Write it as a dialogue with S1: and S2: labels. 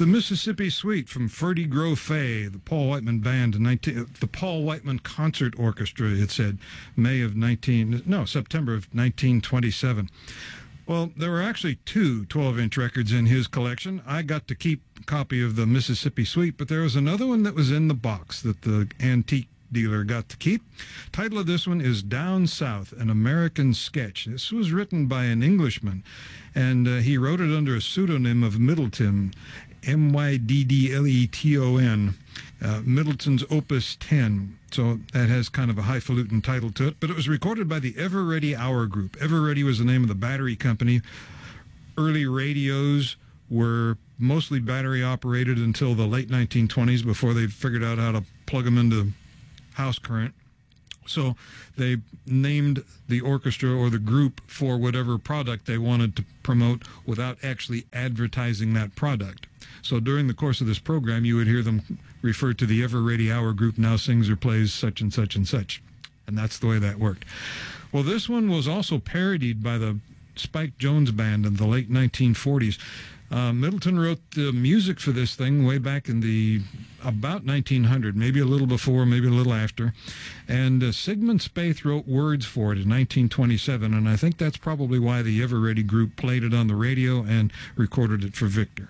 S1: The Mississippi Suite from Ferdy Grove Fay, the Paul Whiteman Band, the Paul Whiteman Concert Orchestra, it said, September of 1927. Well, there were actually two 12-inch records in his collection. I got to keep a copy of the Mississippi Suite, but there was another one that was in the box that the antique dealer got to keep. Title of this one is Down South, An American Sketch. This was written by an Englishman, and he wrote it under a pseudonym of Middleton, Myddleton, Middleton's Opus 10. So that has kind of a highfalutin title to it, but it was recorded by the Ever Ready Hour Group. Ever Ready was the name of the battery company. Early radios were mostly battery operated until the late 1920s before they figured out how to plug them into house current. So they named the orchestra or the group for whatever product they wanted to promote without actually advertising that product. So during the course of this program, you would hear them refer to the Ever Ready Hour Group now sings or plays such and such and such. And that's the way that worked. Well, this one was also parodied by the Spike Jones Band in the late 1940s. Middleton wrote the music for this thing way back in about 1900, maybe a little before, maybe a little after. And Sigmund Spaeth wrote words for it in 1927, and I think that's probably why the Ever Ready group played it on the radio and recorded it for Victor.